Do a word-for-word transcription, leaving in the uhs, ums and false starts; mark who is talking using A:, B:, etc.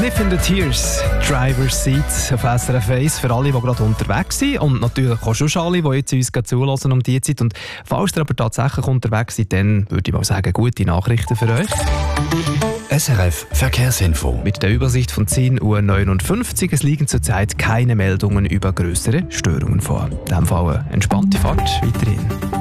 A: Live in the Tears, Driver's Seat auf S R F eins für alle, die gerade unterwegs sind und natürlich auch schon alle, die jetzt uns zulassen um diese Zeit. Und falls ihr aber tatsächlich unterwegs seid, dann würde ich mal sagen, gute Nachrichten für euch.
B: S R F Verkehrsinfo.
A: Mit der Übersicht von zehn Uhr neunundfünfzig. Es liegen zurzeit keine Meldungen über größere Störungen vor. In diesem Fall eine entspannte Fahrt weiterhin.